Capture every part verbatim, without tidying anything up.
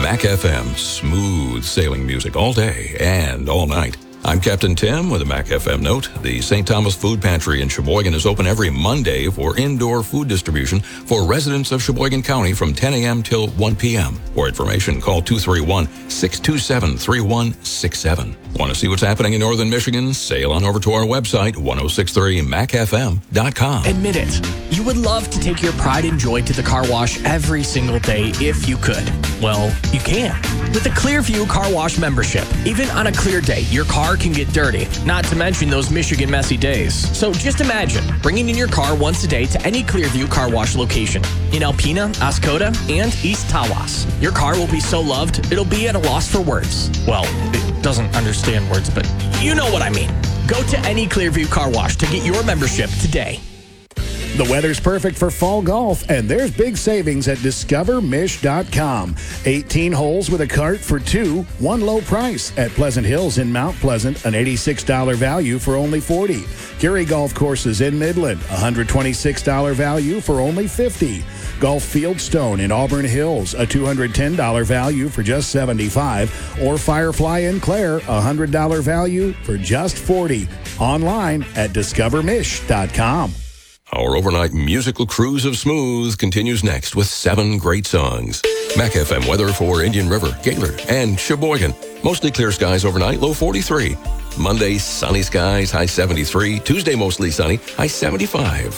Mac F M, smooth sailing music all day and all night. I'm Captain Tim with a Mac F M note. The Saint Thomas Food Pantry in Sheboygan is open every Monday for indoor food distribution for residents of Sheboygan County from ten a.m. till one p.m. For information, call two three one, six two seven, three one six seven. Want to see what's happening in northern Michigan? Sail on over to our website, ten sixty-three mac f m dot com. Admit it, you would love to take your pride and joy to the car wash every single day if you could. Well, you can. With the Clearview Car Wash membership, even on a clear day, your car can get dirty, not to mention those Michigan messy days. So just imagine bringing in your car once a day to any Clearview Car Wash location in Alpena, Oscoda, and East Tawas. Your car will be so loved, it'll be at a loss for words. Well, it doesn't understand words, but you know what I mean. Go to any Clearview Car Wash to get your membership today. The weather's perfect for fall golf, and there's big savings at discover mish dot com. eighteen holes with a cart for two, one low price at Pleasant Hills in Mount Pleasant, an eighty-six dollars value for only forty dollars. Curie Golf Courses in Midland, one hundred twenty-six dollars value for only fifty dollars. Golf Fieldstone in Auburn Hills, a two hundred ten dollars value for just seventy-five dollars. Or Firefly in Clare, a one hundred dollars value for just forty dollars. Online at discover mish dot com. Our overnight musical cruise of smooth continues next with seven great songs. Mac F M weather for Indian River, Gaylord, and Sheboygan. Mostly clear skies overnight, low forty-three. Monday, sunny skies, high seventy-three. Tuesday, mostly sunny, high seventy-five.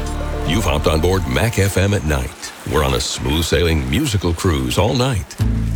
You've hopped on board Mac F M at night. We're on a smooth sailing musical cruise all night.